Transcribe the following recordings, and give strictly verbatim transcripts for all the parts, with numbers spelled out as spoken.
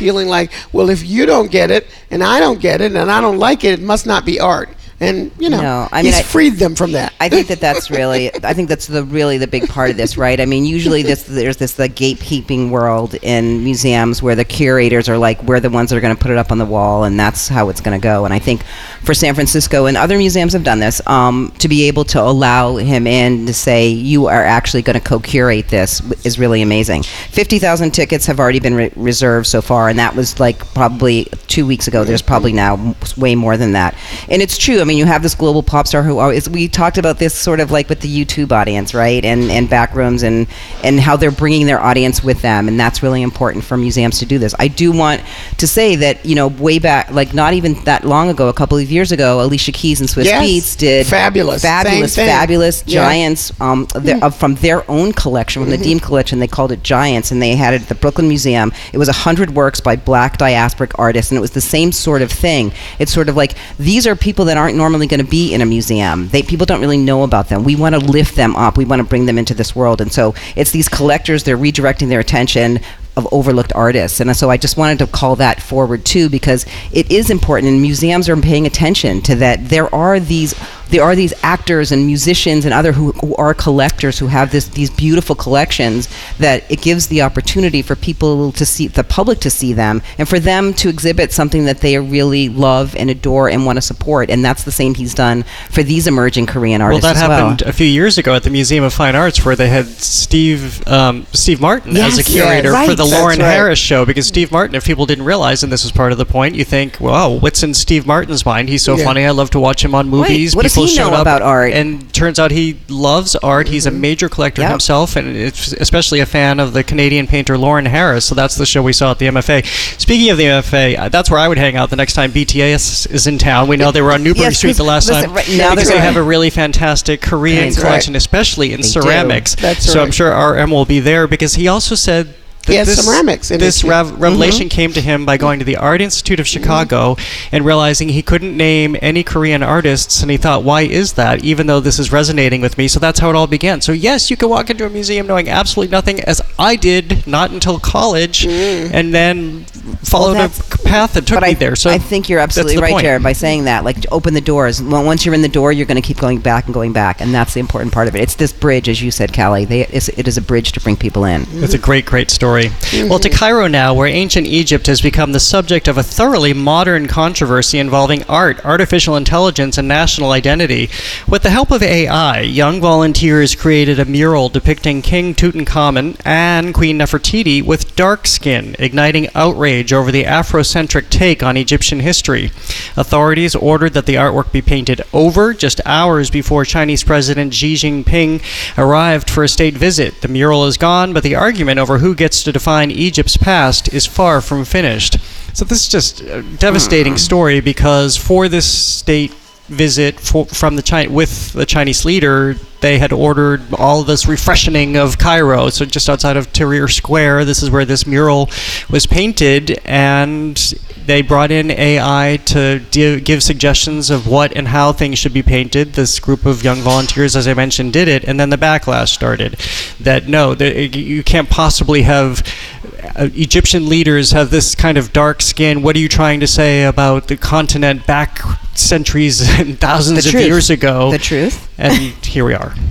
feeling like, well, if you don't get it and I don't get it and I don't like it, it must not be art. And, you know, no, I mean, he's I, freed them from that. I think that that's really, I think that's the really the big part of this, right? I mean, usually this there's this the gatekeeping world in museums where the curators are like, we're the ones that are going to put it up on the wall, and that's how it's going to go. And I think for San Francisco, and other museums have done this, um, to be able to allow him in to say, you are actually going to co-curate this is really amazing. fifty thousand tickets have already been re- reserved so far, and that was like probably two weeks ago. There's probably now way more than that. And it's true. I mean, you have this global pop star who always, we talked about this sort of like with the YouTube audience, right? And and Backrooms and, and how they're bringing their audience with them. And that's really important for museums to do this. I do want to say that, you know, way back, like not even that long ago, a couple of years ago, Alicia Keys and Swiss yes. Beats did fabulous, fabulous, fabulous yeah. Giants um, the, uh, from their own collection, from the mm-hmm. Deem collection. They called it Giants, and they had it at the Brooklyn Museum. It was one hundred works by black diasporic artists, and it was the same sort of thing. It's sort of like, these are people that aren't normally going to be in a museum. They people don't really know about them. We want to lift them up. We want to bring them into this world. And so it's these collectors, they're redirecting their attention of overlooked artists. And so I just wanted to call that forward too, because it is important, and museums are paying attention to that. There are these there are these actors and musicians and other who, who are collectors who have this these beautiful collections, that it gives the opportunity for people to see, the public to see them, and for them to exhibit something that they really love and adore and want to support. And that's the same he's done for these emerging Korean artists. Well, that as happened well. a few years ago at the Museum of Fine Arts, where they had Steve um, Steve Martin Yes, as a curator yes, right. for the That's Lauren right. Harris show, because Steve Martin, if people didn't realize, and this is part of the point, you think, well, what's in Steve Martin's mind? He's so Yeah. funny. I love to watch him on movies. What does People he know showed up, about art? And turns out he loves art. He's a major collector Yep. himself, and it's especially a fan of the Canadian painter Lauren Harris. So that's the show we saw at the M F A. Speaking of the M F A, uh, that's where I would hang out the next time B T S is in town. We know they were on Newbury Yes, Street the last listen, time, right now because they're they right. have a really fantastic Korean That's collection, right. especially in They do. ceramics. That's so right. I'm sure R M will be there, because he also said that He has this, ceramics in this his- rev- revelation Mhm. came to him by going to the Art Institute of Chicago and realizing he couldn't name any Korean artists, and he thought, why is that, even though this is resonating with me? So that's how it all began. So yes, you can walk into a museum knowing absolutely nothing, as I did not until college, and then followed Well, a that's- path that took but me I, there. So I think you're that's absolutely the right, point. Jared, by saying that. Like, to open the doors. Well, once you're in the door, you're going to keep going back and going back, and that's the important part of it. It's this bridge, as you said, Callie. They, it's, it is a bridge to bring people in. It's a great, great story. Well, to Cairo now, where ancient Egypt has become the subject of a thoroughly modern controversy involving art, artificial intelligence, and national identity. With the help of A I, young volunteers created a mural depicting King Tutankhamun and Queen Nefertiti with dark skin, igniting outrage over the Afrocentric take on Egyptian history. Authorities ordered that the artwork be painted over just hours before Chinese President Xi Jinping arrived for a state visit. The mural is gone, but the argument over who gets to define Egypt's past is far from finished. So this is just a devastating story, because for this state visit for, from the Chi- with the Chinese leader, they had ordered all this refreshening of Cairo. So just outside of Tahrir Square, this is where this mural was painted, and they brought in A I to di- give suggestions of what and how things should be painted. This group of young volunteers, as I mentioned, did it, and then the backlash started. That no, the, you can't possibly have uh, Egyptian leaders have this kind of dark skin. What are you trying to say about the continent back centuries and thousands The of truth. years ago? The truth. And here we are.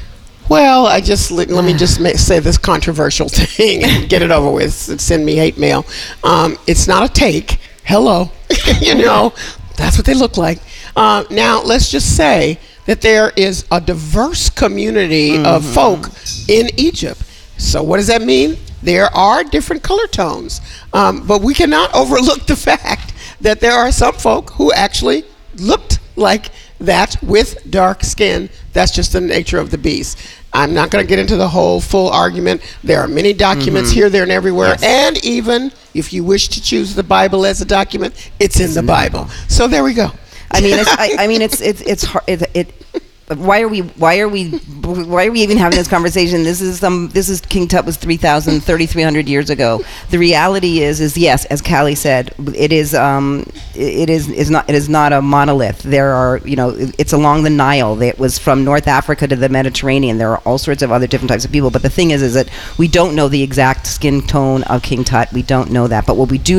Well, I just let, let me just ma- say this controversial thing and get it over with. Send me hate mail. Um, it's not a take. Hello, you know, that's what they look like. Uh, now, let's just say that there is a diverse community mm-hmm. of folk in Egypt. So, what does that mean? There are different color tones, um, but we cannot overlook the fact that there are some folk who actually looked like that with dark skin. That's just the nature of the beast. I'm not going to get into the whole full argument. There are many documents mm-hmm. here, there, and everywhere. Yes. And even if you wish to choose the Bible as a document, it's in the Bible. So there we go. I mean, it's, I, I mean, it's it's it's hard. It, it why are we why are we why are we even having this conversation? This is some this is King Tut was three thousand, thirty-three hundred years ago. The reality is is yes, as Callie said, it is um it is is not it is not a monolith. There are, you know, it's along the Nile. It was from North Africa to the Mediterranean. There are all sorts of other different types of people. But the thing is is that we don't know the exact skin tone of King Tut. We don't know that. But what we do